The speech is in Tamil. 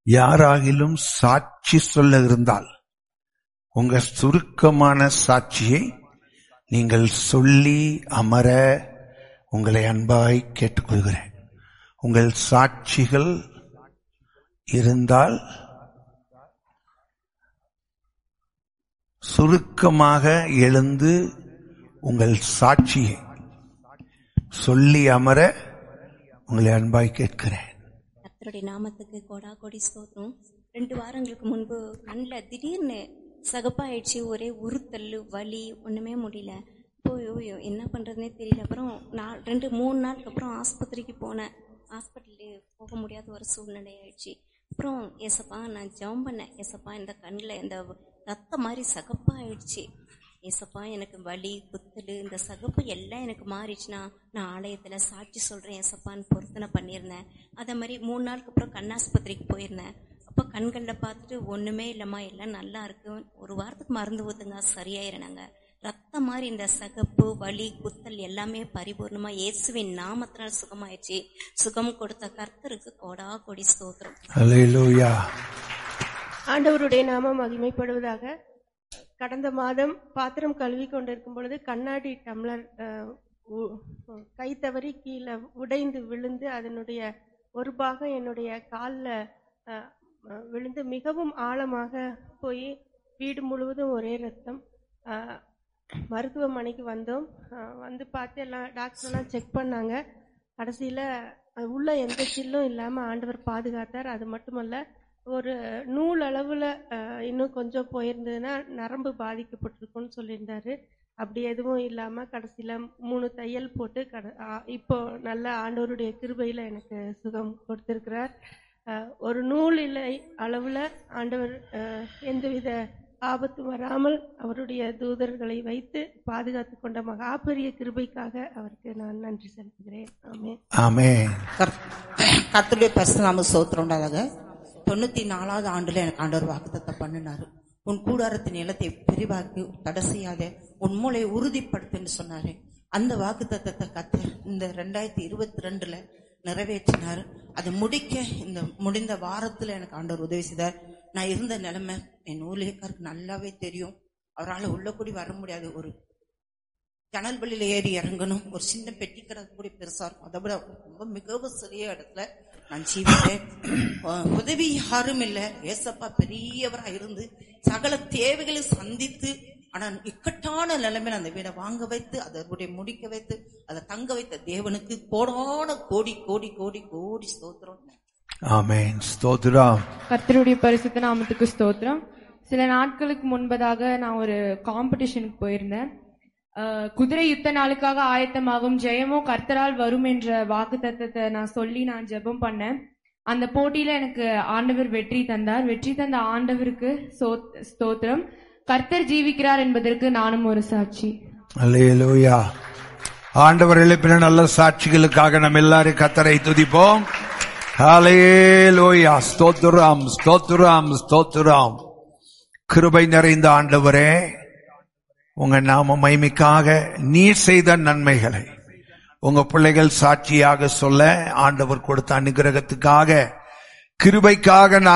யாராகிலும் சாட்சி சொல்ல இருந்தால் உங்க சுருக்கமான சாட்சியை நீங்கள் சொல்லி அமர உங்களை அன்பாய் கேட்டுக்கொள்கிறேன். உங்கள் சாட்சிகள் இருந்தால் சுருக்கமாக எழுந்து உங்கள் சாட்சியை சொல்லி அமர உங்களை அன்பாய் கேட்கிறேன். கர்த்தருடைய நாமத்துக்கு கோடா கோடி ஸ்தோத்திரம். 2 வாரங்களுக்கு முன்பு கண்ணில் திடீர்னு சகப்பாயிடுச்சு. ஒரே உறுத்தல், வலி, ஒண்ணுமே முடியல. என்ன பண்றதுன்னே தெரியல. அப்புறம் 2-3 நாளுக்கு அப்புறம் ஆஸ்பத்திரிக்கு போனேன். ஹாஸ்பிட்டலுக்கு போக முடியாத ஒரு சூழ்நிலை ஆயிடுச்சு. அப்புறம் ஏசப்பா நான் ஜெபம் பண்ணேன். ஏசப்பா இந்த கண்ணில் இந்த ரத்த மாதிரி சகப்பா ஆயிடுச்சு. ஏசப்பா எனக்கு வலி, குத்தல், இந்த சகப்பு எல்லாம் எனக்கு மாறிடுச்சுன்னா நான் ஆலயத்தில் சாட்சி சொல்கிறேன் ஏசப்பான்னு பொருத்தனை பண்ணியிருந்தேன். அதே மாதிரி 3 நாளுக்கு அப்புறம் கண்ணாஸ்பத்திரிக்கு போயிருந்தேன். அப்போ கண்களில் பார்த்துட்டு ஒன்றுமே இல்லைம்மா, எல்லாம் நல்லா இருக்கு, 1 வாரத்துக்கு மருந்து ஊற்றுங்க சரியாயிருனாங்க. ரத்தம் மாதிரி இந்த சகப்பு, வலி, குத்தல் எல்லாமே பரிபூர்ணமா இயேசுவின் நாமத்தினால் சுகமாயிடுச்சு. சுகம் கொடுத்த கர்த்தருக்கு கோடா கோடி ஸ்தோத்திரம். அல்லேலூயா. ஆண்டவருடைய நாமம் மகிமைப்படுவதாக. கடந்த மாதம் பாத்திரம் கழுவி கொண்டிருக்கும் பொழுது கண்ணாடி டம்ளர் கை தவறி கீழே உடைந்து விழுந்து அதனுடைய ஒரு பாகம் என்னுடைய காலில் விழுந்து மிகவும் ஆழமாக போய் வீடு முழுவதும் ஒரே ரத்தம். மருத்துவமனைக்கு வந்தோம். வந்து பார்த்து எல்லாம் டாக்டர்லாம் செக் பண்ணாங்க. கடைசியில் உள்ள எந்த சில்லும் இல்லாமல் ஆண்டவர் பாதுகாத்தார். அது மட்டுமல்ல, ஒரு நூல் அளவில் இன்னும் கொஞ்சம் போயிருந்ததுன்னா நரம்பு பாதிக்கப்பட்டிருக்குன்னு சொல்லியிருந்தாரு. அப்படி எதுவும் இல்லாமல் கடைசியில் 3 தையல் போட்டு இப்போ நல்ல ஆண்டவருடைய கிருபையில் எனக்கு சுகம் கொடுத்திருக்கிறார். ஒரு நூல் இல்லை அளவில் ஆண்டவர் எந்தவித ஆபத்து வராமல் அவருடைய தூதர்களை வைத்து பாதுகாத்து கொண்ட மகா பெரிய கிருபைக்காக அவருக்கு நான் நன்றி செலுத்துகிறேன். ஆமென். ஆமென். கர்த்தருடைய பரிசுத்த நாமத்துக்கு ஸ்தோத்திரம் உண்டாதாக. 94வது ஆண்டுல எனக்கு ஆண்டவர் வாக்குத்தத்தம் பண்ணினாரு. உன் கூடாரத்தின் நிலத்தை பெரிவாக்கி தடை செய்யாத, உன் மூளையை உறுதிப்படுத்துன்னு சொன்னாரு. அந்த வாக்குத்தத்தத்தை கர்த்தர் இந்த 2022 நிறைவேற்றினார். அதை முடிக்க இந்த முடிந்த வாரத்துல எனக்கு ஆண்டவர் உதவி செய்தார். நான் இருந்த நிலைமை என் ஊழியக்காருக்கு நல்லாவே தெரியும். அவரால் உள்ள கூடி வர முடியாது. ஒரு ஜன்னல் வழியில ஏறி இறங்கணும். ஒரு சின்ன பெட்டி கிடக்கு கூடி பெருசா இருக்கும். அதை விட ரொம்ப மிகவும் சிறிய இடத்துல நான் ஜீவித்தேன். உதவி யாரும் இல்லை. ஏசப்பா பெரியவரா இருந்து சகல தேவைகளை சந்தித்து, ஆனா இக்கட்டான நிலைமையில அந்த வீடை வாங்க வைத்து அதனுடைய முடிக்க வைத்து அதை தங்க வைத்த தேவனுக்கு கோடான கோடி கோடி கோடி கோடி ஸ்தோத்திரம். ஆமென். ஸ்தோத்திரம். கர்த்தருடைய பரிசுத்த நாமத்துக்கு ஸ்தோத்திரம். சில நாட்களுக்கு முன்பதாக நான் ஒரு காம்படிஷனுக்கு போயிருந்தேன். குதிரை யுத்த நாளுக்காக ஆயத்தமாகும், ஜெயமோ கர்த்தரால் வரும் என்ற வாக்கு தத்தத்தை நான் சொல்லி நான் ஜெபம் பண்ணேன். அந்த போட்டியில எனக்கு ஆண்டவர் வெற்றி தந்தார். வெற்றி தந்த ஆண்டவருக்கு ஸ்தோத்திரம். கர்த்தர் ஜீவிக்கிறார் என்பதற்கு நானும் ஒரு சாட்சி. அல்லேலூயா. ஆண்டவர் எழுப்பின நல்ல சாட்சிகளுக்காக நம்ம எல்லாரும் கர்த்தரை துதிப்போம். ஹல்லேலூயா. ஸ்தோத்திரம், ஸ்தோத்திரம், ஸ்தோத்திரம். கிருபை நிறைந்த ஆண்டவரே, உங்க நாம மகிமைக்காக நீர் செய்த நன்மைகளை உங்க பிள்ளைகள் சாட்சியாக சொல்ல ஆண்டவர் கொடுத்த அனுகிரகத்துக்காக, கிருபைக்காக